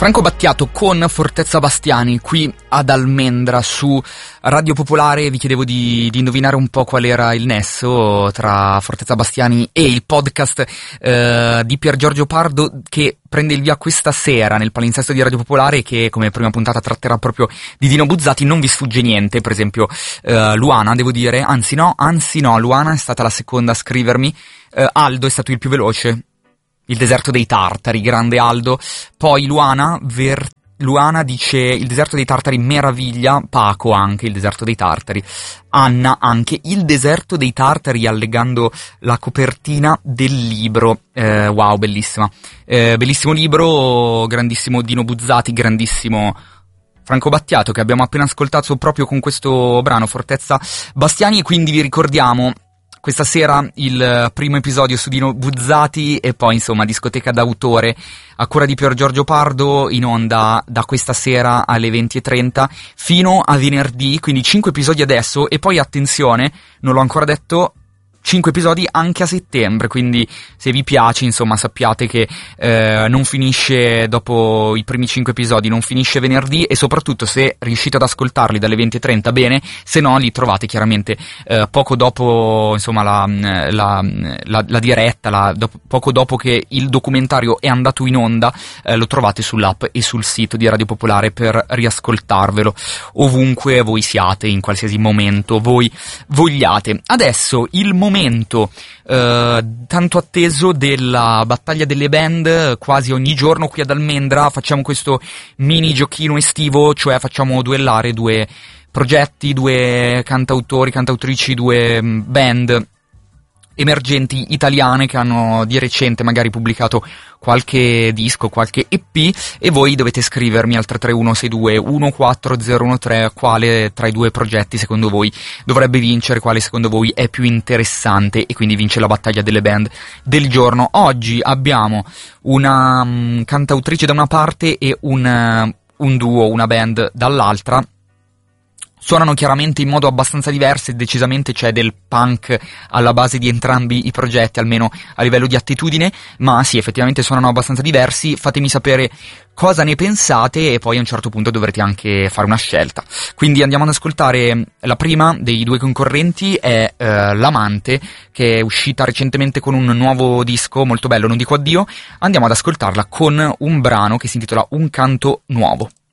Franco Battiato con Fortezza Bastiani qui ad Almendra su Radio Popolare. Vi chiedevo di indovinare un po' qual era il nesso tra Fortezza Bastiani e il podcast di Pier Giorgio Pardo, che prende il via questa sera nel palinsesto di Radio Popolare, che come prima puntata tratterà proprio di Dino Buzzati. Non vi sfugge niente, per esempio Luana, devo dire, anzi no, Luana è stata la seconda a scrivermi, Aldo è stato il più veloce. Il deserto dei Tartari, grande Aldo. Poi Luana dice il deserto dei Tartari meraviglia, Paco anche il deserto dei Tartari, Anna anche il deserto dei Tartari, allegando la copertina del libro. Wow, bellissima. Bellissimo libro, grandissimo Dino Buzzati, grandissimo Franco Battiato, che abbiamo appena ascoltato proprio con questo brano Fortezza Bastiani. E quindi vi ricordiamo questa sera il primo episodio su Dino Buzzati e poi insomma discoteca d'autore a cura di Pier Giorgio Pardo, in onda da questa sera alle 20:30 fino a venerdì, quindi 5 episodi adesso e poi attenzione, non l'ho ancora detto, 5 episodi anche a settembre, quindi se vi piace insomma sappiate che non finisce dopo i primi 5 episodi, non finisce venerdì, e soprattutto se riuscite ad ascoltarli dalle 20:30 bene, se no li trovate chiaramente poco dopo insomma la diretta, poco dopo che il documentario è andato in onda, lo trovate sull'app e sul sito di Radio Popolare per riascoltarvelo ovunque voi siate, in qualsiasi momento voi vogliate. Adesso il momento tanto atteso della battaglia delle band. Quasi ogni giorno qui ad Almendra facciamo questo mini giochino estivo, cioè facciamo duellare due progetti, due cantautori, cantautrici, due band emergenti italiane che hanno di recente magari pubblicato qualche disco, qualche EP, e voi dovete scrivermi al 331 62 14013 quale tra i due progetti secondo voi dovrebbe vincere, quale secondo voi è più interessante, e quindi vince la battaglia delle band del giorno. Oggi abbiamo una cantautrice da una parte e un duo, una band dall'altra. Suonano chiaramente in modo abbastanza diverso e decisamente c'è del punk alla base di entrambi i progetti, almeno a livello di attitudine, ma sì, effettivamente suonano abbastanza diversi. Fatemi sapere cosa ne pensate e poi a un certo punto dovrete anche fare una scelta. Quindi andiamo ad ascoltare la prima dei due concorrenti, è L'Amante, che è uscita recentemente con un nuovo disco molto bello, non dico addio. Andiamo ad ascoltarla con un brano che si intitola Un canto nuovo.